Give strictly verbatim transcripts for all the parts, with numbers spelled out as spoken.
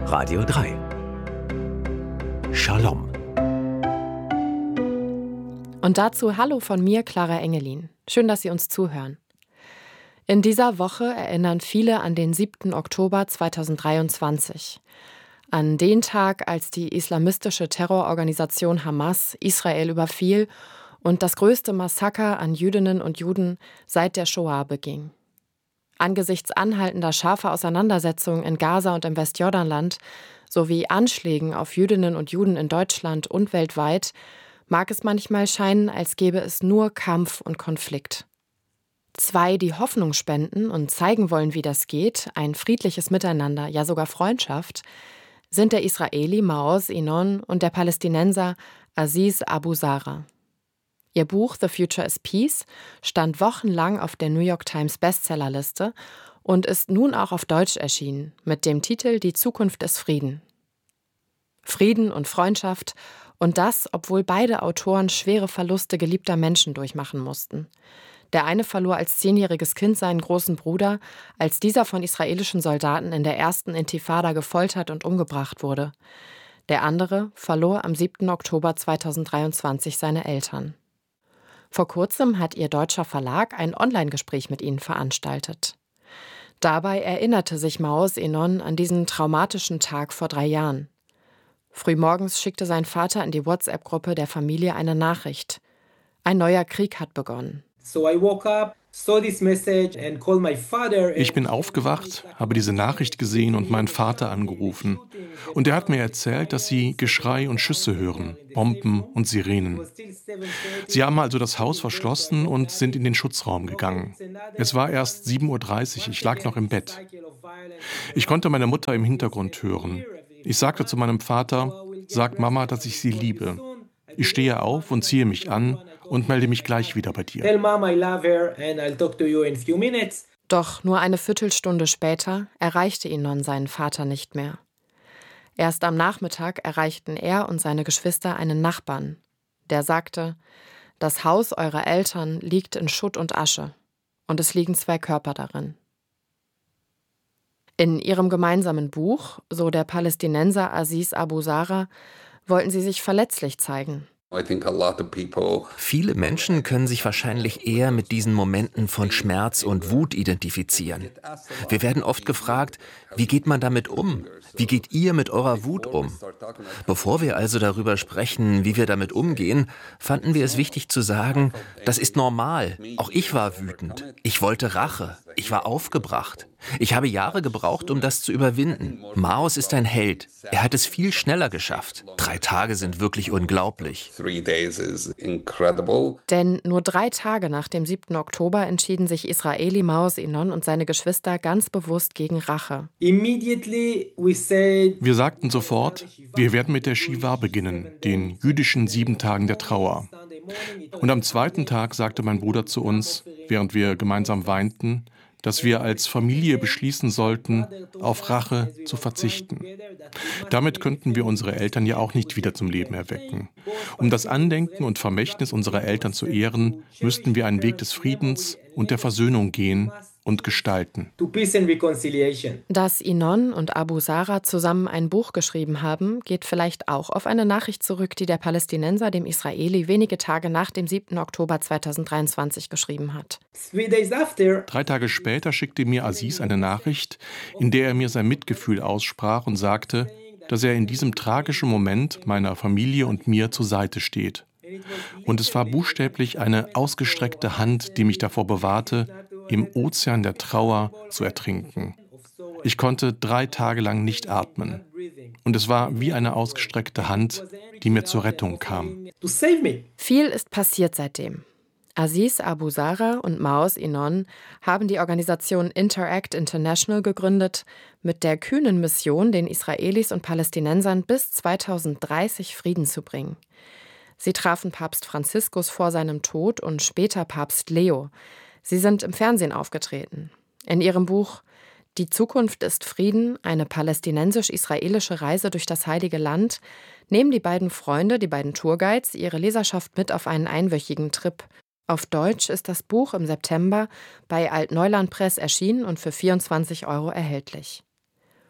Radio drei. Shalom. Und dazu Hallo von mir, Clara Engelin. Schön, dass Sie uns zuhören. In dieser Woche erinnern viele an den siebten Oktober zweitausenddreiundzwanzig. An den Tag, als die islamistische Terrororganisation Hamas Israel überfiel und das größte Massaker an Jüdinnen und Juden seit der Shoah beging. Angesichts anhaltender scharfer Auseinandersetzungen in Gaza und im Westjordanland sowie Anschlägen auf Jüdinnen und Juden in Deutschland und weltweit mag es manchmal scheinen, als gäbe es nur Kampf und Konflikt. Zwei, die Hoffnung spenden und zeigen wollen, wie das geht, ein friedliches Miteinander, ja sogar Freundschaft, sind der Israeli Maoz Inon und der Palästinenser Aziz Abu Sara. Ihr Buch The Future is Peace stand wochenlang auf der New York Times Bestsellerliste und ist nun auch auf Deutsch erschienen, mit dem Titel Die Zukunft ist Frieden. Frieden und Freundschaft, und das, obwohl beide Autoren schwere Verluste geliebter Menschen durchmachen mussten. Der eine verlor als zehnjähriges Kind seinen großen Bruder, als dieser von israelischen Soldaten in der ersten Intifada gefoltert und umgebracht wurde. Der andere verlor am siebten Oktober zweitausenddreiundzwanzig seine Eltern. Vor kurzem hat ihr deutscher Verlag ein Online-Gespräch mit ihnen veranstaltet. Dabei erinnerte sich Maoz Inon an diesen traumatischen Tag vor drei Jahren. Frühmorgens schickte sein Vater in die WhatsApp-Gruppe der Familie eine Nachricht. Ein neuer Krieg hat begonnen. Ich bin aufgewacht, habe diese Nachricht gesehen und meinen Vater angerufen. Und er hat mir erzählt, dass sie Geschrei und Schüsse hören, Bomben und Sirenen. Sie haben also das Haus verschlossen und sind in den Schutzraum gegangen. Es war erst sieben Uhr dreißig, ich lag noch im Bett. Ich konnte meine Mutter im Hintergrund hören. Ich sagte zu meinem Vater, sag Mama, dass ich sie liebe. Ich stehe auf und ziehe mich an und melde mich gleich wieder bei dir. Doch nur eine Viertelstunde später erreichte Inon seinen Vater nicht mehr. Erst am Nachmittag erreichten er und seine Geschwister einen Nachbarn. Der sagte, das Haus eurer Eltern liegt in Schutt und Asche und es liegen zwei Körper darin. In ihrem gemeinsamen Buch, so der Palästinenser Aziz Abu Sara, wollten sie sich verletzlich zeigen. Viele Menschen können sich wahrscheinlich eher mit diesen Momenten von Schmerz und Wut identifizieren. Wir werden oft gefragt, wie geht man damit um? Wie geht ihr mit eurer Wut um? Bevor wir also darüber sprechen, wie wir damit umgehen, fanden wir es wichtig zu sagen, das ist normal. Auch ich war wütend. Ich wollte Rache. Ich war aufgebracht. Ich habe Jahre gebraucht, um das zu überwinden. Maoz ist ein Held. Er hat es viel schneller geschafft. Drei Tage sind wirklich unglaublich. Denn nur drei Tage nach dem siebten Oktober entschieden sich Israeli Maoz Inon und seine Geschwister ganz bewusst gegen Rache. Wir sagten sofort, wir werden mit der Shiva beginnen, den jüdischen sieben Tagen der Trauer. Und am zweiten Tag sagte mein Bruder zu uns, während wir gemeinsam weinten, dass wir als Familie beschließen sollten, auf Rache zu verzichten. Damit könnten wir unsere Eltern ja auch nicht wieder zum Leben erwecken. Um das Andenken und Vermächtnis unserer Eltern zu ehren, müssten wir einen Weg des Friedens und der Versöhnung gehen und gestalten. Dass Inon und Abu Sara zusammen ein Buch geschrieben haben, geht vielleicht auch auf eine Nachricht zurück, die der Palästinenser dem Israeli wenige Tage nach dem siebten Oktober zweitausenddreiundzwanzig geschrieben hat. Drei Tage später schickte mir Aziz eine Nachricht, in der er mir sein Mitgefühl aussprach und sagte, dass er in diesem tragischen Moment meiner Familie und mir zur Seite steht. Und es war buchstäblich eine ausgestreckte Hand, die mich davor bewahrte, im Ozean der Trauer zu ertrinken. Ich konnte drei Tage lang nicht atmen. Und es war wie eine ausgestreckte Hand, die mir zur Rettung kam. Viel ist passiert seitdem. Aziz Abu Sara und Maoz Inon haben die Organisation Interact International gegründet, mit der kühnen Mission, den Israelis und Palästinensern bis zweitausenddreißig Frieden zu bringen. Sie trafen Papst Franziskus vor seinem Tod und später Papst Leo. Sie sind im Fernsehen aufgetreten. In ihrem Buch »Die Zukunft ist Frieden, eine palästinensisch-israelische Reise durch das Heilige Land« nehmen die beiden Freunde, die beiden Tourguides, ihre Leserschaft mit auf einen einwöchigen Trip. Auf Deutsch ist das Buch im September bei Alt-Neuland Press erschienen und für vierundzwanzig Euro erhältlich.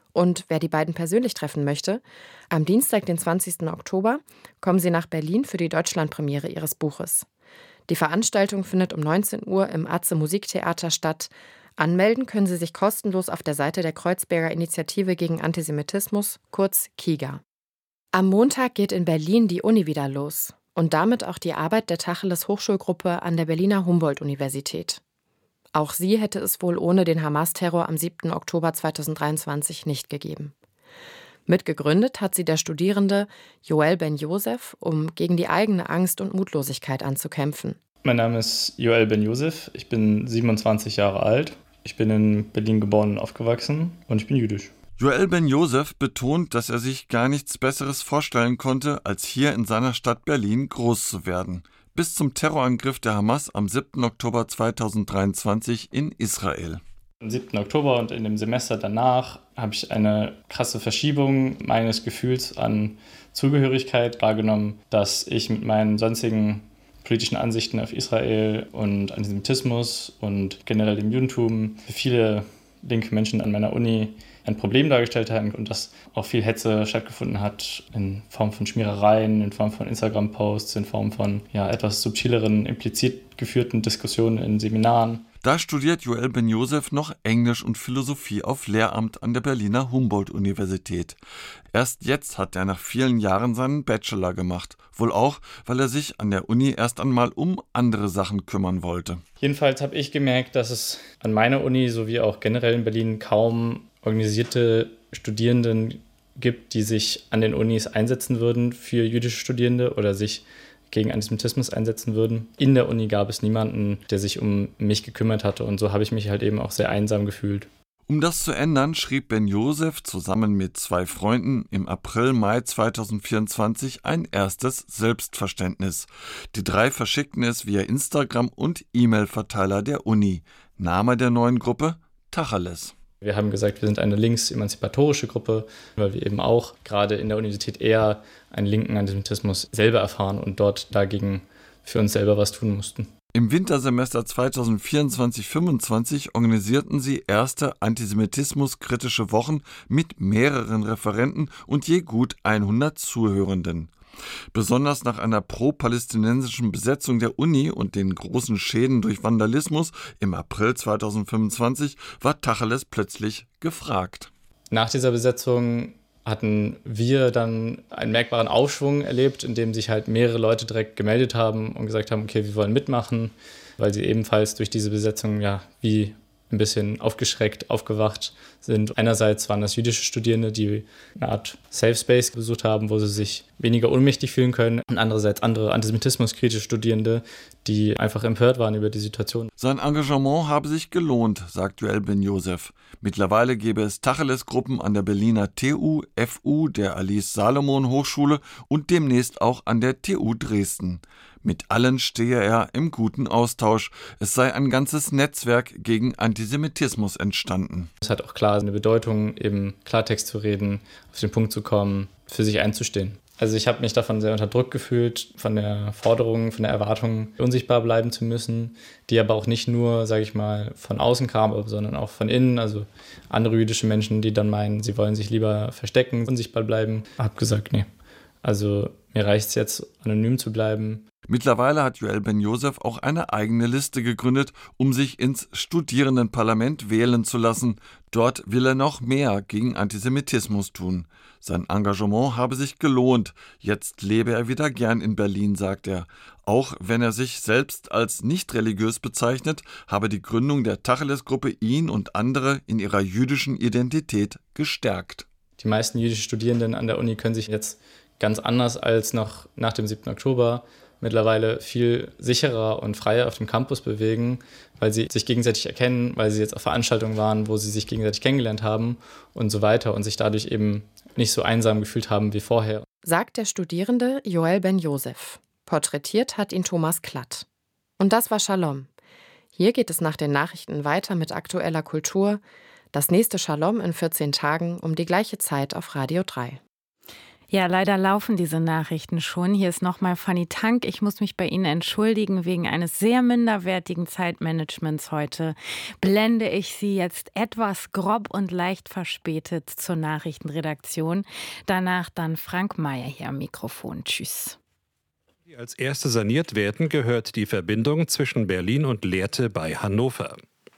Und wer die beiden persönlich treffen möchte, am Dienstag, den zwanzigsten Oktober, kommen sie nach Berlin für die Deutschlandpremiere ihres Buches. Die Veranstaltung findet um neunzehn Uhr im Atze Musiktheater statt. Anmelden können Sie sich kostenlos auf der Seite der Kreuzberger Initiative gegen Antisemitismus, kurz KIGA. Am Montag geht in Berlin die Uni wieder los und damit auch die Arbeit der Tacheles Hochschulgruppe an der Berliner Humboldt-Universität. Auch sie hätte es wohl ohne den Hamas-Terror am siebten Oktober zweitausenddreiundzwanzig nicht gegeben. Mitgegründet hat sie der Studierende Yoel Ben-Josef, um gegen die eigene Angst und Mutlosigkeit anzukämpfen. Mein Name ist Yoel Ben-Josef, ich bin siebenundzwanzig Jahre alt. Ich bin in Berlin geboren und aufgewachsen und ich bin jüdisch. Yoel Ben-Josef betont, dass er sich gar nichts Besseres vorstellen konnte, als hier in seiner Stadt Berlin groß zu werden. Bis zum Terrorangriff der Hamas am siebten Oktober zweitausenddreiundzwanzig in Israel. Am siebten Oktober und in dem Semester danach habe ich eine krasse Verschiebung meines Gefühls an Zugehörigkeit wahrgenommen, dass ich mit meinen sonstigen politischen Ansichten auf Israel und Antisemitismus und generell dem Judentum für viele linke Menschen an meiner Uni ein Problem dargestellt haben und dass auch viel Hetze stattgefunden hat in Form von Schmierereien, in Form von Instagram-Posts, in Form von ja, etwas subtileren, implizit geführten Diskussionen in Seminaren. Da studiert Yoel Ben-Josef noch Englisch und Philosophie auf Lehramt an der Berliner Humboldt-Universität. Erst jetzt hat er nach vielen Jahren seinen Bachelor gemacht. Wohl auch, weil er sich an der Uni erst einmal um andere Sachen kümmern wollte. Jedenfalls habe ich gemerkt, dass es an meiner Uni sowie auch generell in Berlin kaum organisierte Studierenden gibt, die sich an den Unis einsetzen würden für jüdische Studierende oder sich gegen Antisemitismus einsetzen würden. In der Uni gab es niemanden, der sich um mich gekümmert hatte und so habe ich mich halt eben auch sehr einsam gefühlt. Um das zu ändern, schrieb Ben-Josef zusammen mit zwei Freunden im April Mai zweitausendvierundzwanzig ein erstes Selbstverständnis. Die drei verschickten es via Instagram und E-Mail-Verteiler der Uni. Name der neuen Gruppe: Tacheles. Wir haben gesagt, wir sind eine links-emanzipatorische Gruppe, weil wir eben auch gerade in der Universität eher einen linken Antisemitismus selber erfahren und dort dagegen für uns selber was tun mussten. Im Wintersemester zweitausendvierundzwanzig fünfundzwanzig organisierten sie erste antisemitismuskritische Wochen mit mehreren Referenten und je gut hundert Zuhörenden. Besonders nach einer pro-palästinensischen Besetzung der Uni und den großen Schäden durch Vandalismus im April zweitausendfünfundzwanzig war Tacheles plötzlich gefragt. Nach dieser Besetzung hatten wir dann einen merkbaren Aufschwung erlebt, in dem sich halt mehrere Leute direkt gemeldet haben und gesagt haben, okay, wir wollen mitmachen, weil sie ebenfalls durch diese Besetzung ja wie ein bisschen aufgeschreckt, aufgewacht sind. Einerseits waren das jüdische Studierende, die eine Art Safe Space besucht haben, wo sie sich weniger ohnmächtig fühlen können. Und andererseits andere antisemitismuskritische Studierende, die einfach empört waren über die Situation. Sein Engagement habe sich gelohnt, sagt Yoel Ben-Josef. Mittlerweile gäbe es Tacheles-Gruppen an der Berliner T U, F U, der Alice-Salomon-Hochschule und demnächst auch an der T U Dresden. Mit allen stehe er im guten Austausch. Es sei ein ganzes Netzwerk gegen Antisemitismus entstanden. Es hat auch klar eine Bedeutung, eben Klartext zu reden, auf den Punkt zu kommen, für sich einzustehen. Also ich habe mich davon sehr unter Druck gefühlt, von der Forderung, von der Erwartung, unsichtbar bleiben zu müssen, die aber auch nicht nur, sage ich mal, von außen kam, sondern auch von innen. Also andere jüdische Menschen, die dann meinen, sie wollen sich lieber verstecken, unsichtbar bleiben. Ich habe gesagt, nee, also mir reicht es jetzt, anonym zu bleiben. Mittlerweile hat Yoel Ben-Josef auch eine eigene Liste gegründet, um sich ins Studierendenparlament wählen zu lassen. Dort will er noch mehr gegen Antisemitismus tun. Sein Engagement habe sich gelohnt. Jetzt lebe er wieder gern in Berlin, sagt er. Auch wenn er sich selbst als nicht religiös bezeichnet, habe die Gründung der Tacheles-Gruppe ihn und andere in ihrer jüdischen Identität gestärkt. Die meisten jüdischen Studierenden an der Uni können sich jetzt ganz anders als noch nach dem siebten Oktober mittlerweile viel sicherer und freier auf dem Campus bewegen, weil sie sich gegenseitig erkennen, weil sie jetzt auf Veranstaltungen waren, wo sie sich gegenseitig kennengelernt haben und so weiter und sich dadurch eben nicht so einsam gefühlt haben wie vorher. Sagt der Studierende Yoel Ben-Josef. Porträtiert hat ihn Thomas Klatt. Und das war Shalom. Hier geht es nach den Nachrichten weiter mit aktueller Kultur. Das nächste Shalom in vierzehn Tagen um die gleiche Zeit auf Radio drei. Ja, leider laufen diese Nachrichten schon. Hier ist nochmal Fanny Tank. Ich muss mich bei Ihnen entschuldigen wegen eines sehr minderwertigen Zeitmanagements heute. Blende ich Sie jetzt etwas grob und leicht verspätet zur Nachrichtenredaktion. Danach dann Frank Mayer hier am Mikrofon. Tschüss. Die als erste saniert werden, gehört die Verbindung zwischen Berlin und Lehrte bei Hannover.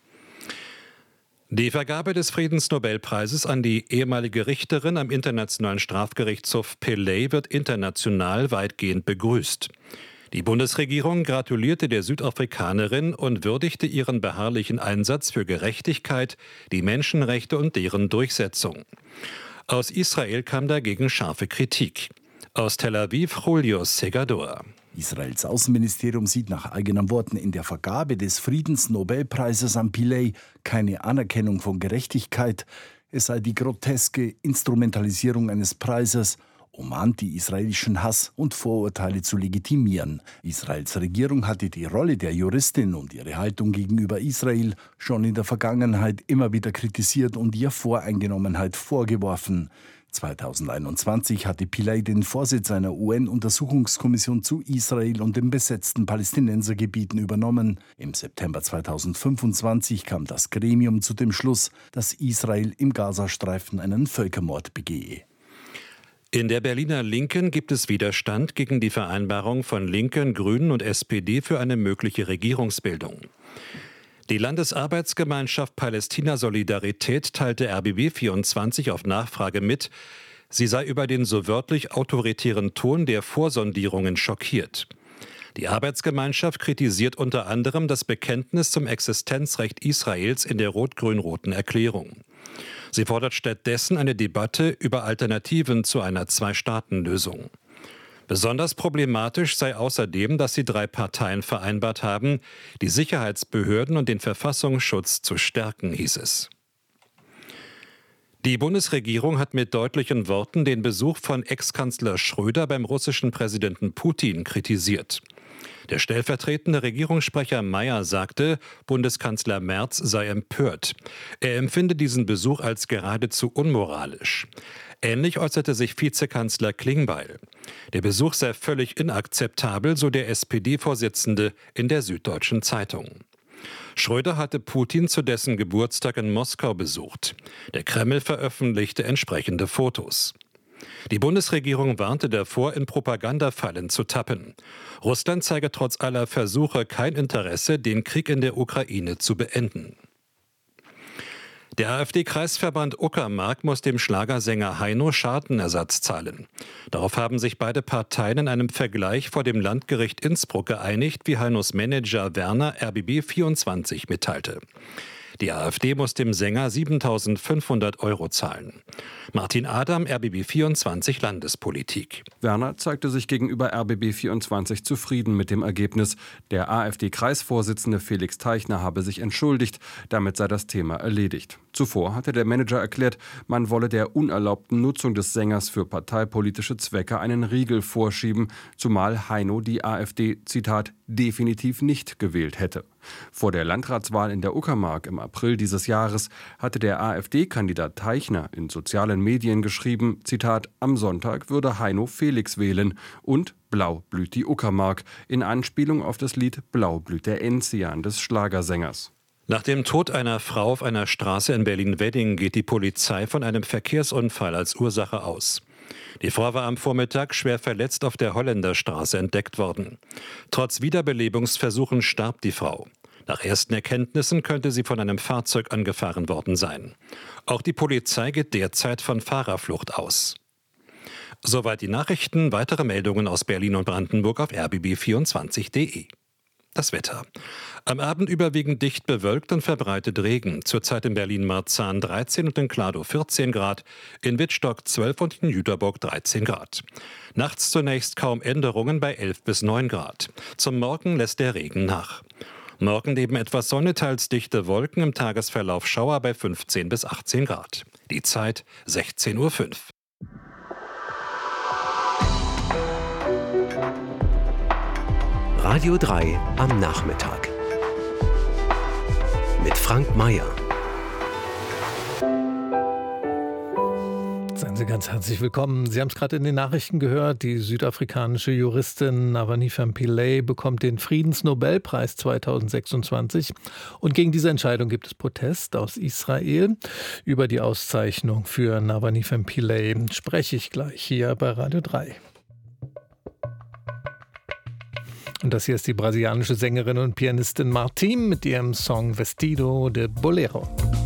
Die Vergabe des Friedensnobelpreises an die ehemalige Richterin am Internationalen Strafgerichtshof Pillay wird international weitgehend begrüßt. Die Bundesregierung gratulierte der Südafrikanerin und würdigte ihren beharrlichen Einsatz für Gerechtigkeit, die Menschenrechte und deren Durchsetzung. Aus Israel kam dagegen scharfe Kritik. Aus Tel Aviv Julio Segador. Israels Außenministerium sieht nach eigenen Worten in der Vergabe des Friedensnobelpreises an Pillay keine Anerkennung von Gerechtigkeit. Es sei die groteske Instrumentalisierung eines Preises, um anti-israelischen Hass und Vorurteile zu legitimieren. Israels Regierung hatte die Rolle der Juristin und ihre Haltung gegenüber Israel schon in der Vergangenheit immer wieder kritisiert und ihr Voreingenommenheit vorgeworfen. zweitausendeinundzwanzig hatte Pillay den Vorsitz einer U N-Untersuchungskommission zu Israel und den besetzten Palästinensergebieten übernommen. Im September zweitausendfünfundzwanzig kam das Gremium zu dem Schluss, dass Israel im Gazastreifen einen Völkermord begehe. In der Berliner Linken gibt es Widerstand gegen die Vereinbarung von Linken, Grünen und S P D für eine mögliche Regierungsbildung. Die Landesarbeitsgemeinschaft Palästina Solidarität teilte R B B vierundzwanzig auf Nachfrage mit, sie sei über den so wörtlich autoritären Ton der Vorsondierungen schockiert. Die Arbeitsgemeinschaft kritisiert unter anderem das Bekenntnis zum Existenzrecht Israels in der rot-grün-roten Erklärung. Sie fordert stattdessen eine Debatte über Alternativen zu einer Zwei-Staaten-Lösung. Besonders problematisch sei außerdem, dass die drei Parteien vereinbart haben, die Sicherheitsbehörden und den Verfassungsschutz zu stärken, hieß es. Die Bundesregierung hat mit deutlichen Worten den Besuch von Ex-Kanzler Schröder beim russischen Präsidenten Putin kritisiert. Der stellvertretende Regierungssprecher Mayer sagte, Bundeskanzler Merz sei empört. Er empfinde diesen Besuch als geradezu unmoralisch. Ähnlich äußerte sich Vizekanzler Klingbeil. Der Besuch sei völlig inakzeptabel, so der S P D-Vorsitzende in der Süddeutschen Zeitung. Schröder hatte Putin zu dessen Geburtstag in Moskau besucht. Der Kreml veröffentlichte entsprechende Fotos. Die Bundesregierung warnte davor, in Propagandafallen zu tappen. Russland zeige trotz aller Versuche kein Interesse, den Krieg in der Ukraine zu beenden. Der AfD-Kreisverband Uckermark muss dem Schlagersänger Heino Schadenersatz zahlen. Darauf haben sich beide Parteien in einem Vergleich vor dem Landgericht Innsbruck geeinigt, wie Heinos Manager Werner R B B vierundzwanzig mitteilte. Die AfD muss dem Sänger siebentausendfünfhundert Euro zahlen. Martin Adam, R B B vierundzwanzig Landespolitik. Werner zeigte sich gegenüber R B B vierundzwanzig zufrieden mit dem Ergebnis. Der AfD-Kreisvorsitzende Felix Teichner habe sich entschuldigt. Damit sei das Thema erledigt. Zuvor hatte der Manager erklärt, man wolle der unerlaubten Nutzung des Sängers für parteipolitische Zwecke einen Riegel vorschieben, zumal Heino die AfD, Zitat, definitiv nicht gewählt hätte. Vor der Landratswahl in der Uckermark im April dieses Jahres hatte der AfD-Kandidat Teichner in sozialen Medien geschrieben, Zitat, am Sonntag würde Heino Felix wählen und Blau blüht die Uckermark, in Anspielung auf das Lied Blau blüht der Enzian des Schlagersängers. Nach dem Tod einer Frau auf einer Straße in Berlin-Wedding geht die Polizei von einem Verkehrsunfall als Ursache aus. Die Frau war am Vormittag schwer verletzt auf der Holländerstraße entdeckt worden. Trotz Wiederbelebungsversuchen starb die Frau. Nach ersten Erkenntnissen könnte sie von einem Fahrzeug angefahren worden sein. Auch die Polizei geht derzeit von Fahrerflucht aus. Soweit die Nachrichten. Weitere Meldungen aus Berlin und Brandenburg auf r b b vierundzwanzig punkt d e. Das Wetter. Am Abend überwiegend dicht bewölkt und verbreitet Regen. Zurzeit in Berlin-Marzahn dreizehn und in Kladow vierzehn Grad, in Wittstock zwölf und in Jüterbock dreizehn Grad. Nachts zunächst kaum Änderungen bei elf bis neun Grad. Zum Morgen lässt der Regen nach. Morgen neben etwas Sonne, teils dichte Wolken, im Tagesverlauf Schauer bei fünfzehn bis achtzehn Grad. Die Zeit sechzehn Uhr fünf. Radio drei am Nachmittag. Mit Frank Mayer. Seien Sie ganz herzlich willkommen. Sie haben es gerade in den Nachrichten gehört, die südafrikanische Juristin Navalny Pillay bekommt den Friedensnobelpreis zweitausendsechsundzwanzig. Und gegen diese Entscheidung gibt es Protest aus Israel. Über die Auszeichnung für Navalny Pillay spreche ich gleich hier bei Radio drei. Und das hier ist die brasilianische Sängerin und Pianistin Martim mit ihrem Song Vestido de Bolero.